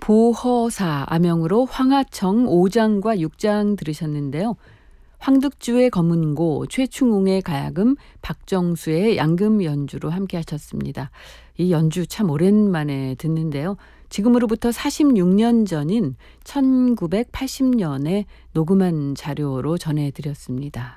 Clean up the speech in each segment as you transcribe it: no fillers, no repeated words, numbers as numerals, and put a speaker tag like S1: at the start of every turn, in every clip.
S1: 보허사 아명으로 황하청 5장과 6장 들으셨는데요. 황득주의 검은고, 최충웅의 가야금, 박정수의 양금 연주로 함께 하셨습니다. 이 연주 참 오랜만에 듣는데요. 지금으로부터 46년 전인 1980년에 녹음한 자료로 전해드렸습니다.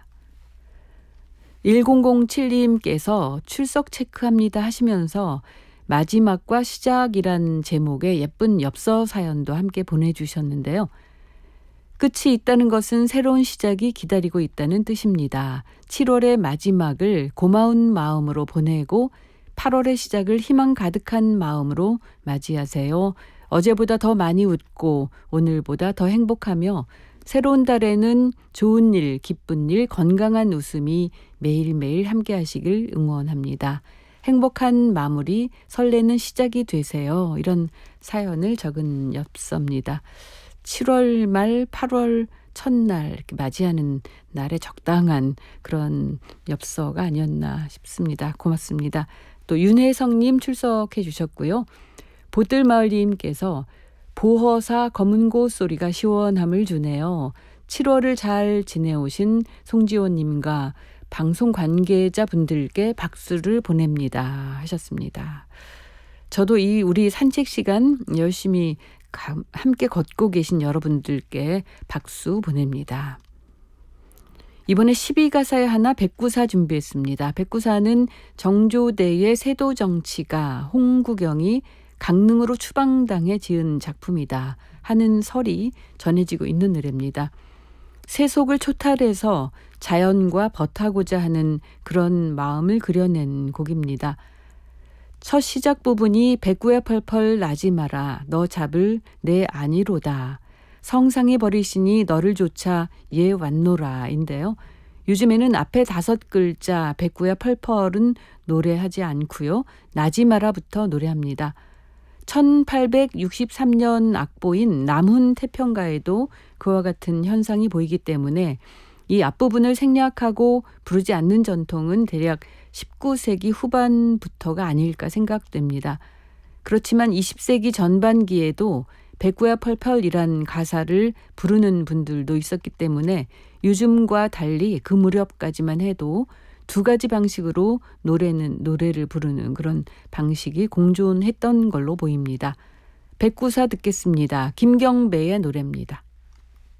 S1: 1007님께서 출석 체크합니다 하시면서 마지막과 시작이란 제목의 예쁜 엽서 사연도 함께 보내주셨는데요. 끝이 있다는 것은 새로운 시작이 기다리고 있다는 뜻입니다. 7월의 마지막을 고마운 마음으로 보내고 8월의 시작을 희망 가득한 마음으로 맞이하세요. 어제보다 더 많이 웃고 오늘보다 더 행복하며 새로운 달에는 좋은 일, 기쁜 일, 건강한 웃음이 매일매일 함께 하시길 응원합니다. 행복한 마무리, 설레는 시작이 되세요. 이런 사연을 적은 엽서입니다. 7월 말 8월 첫날 이렇게 맞이하는 날에 적당한 그런 엽서가 아니었나 싶습니다. 고맙습니다. 또 윤혜성님 출석해 주셨고요. 보뜰마을님께서 보허사 검은고 소리가 시원함을 주네요. 7월을 잘 지내오신 송지호님과 방송 관계자분들께 박수를 보냅니다 하셨습니다. 저도 우리 산책 시간 열심히 함께 걷고 계신 여러분들께 박수 보냅니다. 이번에 12가사에 하나 백구사 준비했습니다. 백구사는 정조대의 세도정치가 홍구경이 강릉으로 추방당해 지은 작품이다 하는 설이 전해지고 있는 노래입니다. 세속을 초탈해서 자연과 벗하고자 하는 그런 마음을 그려낸 곡입니다. 첫 시작 부분이 백구야 펄펄 나지 마라 너 잡을 내 아니로다 성상이 버리시니 너를 조차 예 왔노라 인데요. 요즘에는 앞에 5글자 백구야 펄펄은 노래하지 않고요. 나지 마라부터 노래합니다. 1863년 악보인 남훈 태평가에도 그와 같은 현상이 보이기 때문에 이 앞부분을 생략하고 부르지 않는 전통은 대략 19세기 후반부터가 아닐까 생각됩니다. 그렇지만 20세기 전반기에도 백구야 펄펄이란 가사를 부르는 분들도 있었기 때문에 요즘과 달리 그 무렵까지만 해도 2가지 방식으로 노래를 부르는 그런 방식이 공존했던 걸로 보입니다. 백구사 듣겠습니다. 김경배의 노래입니다.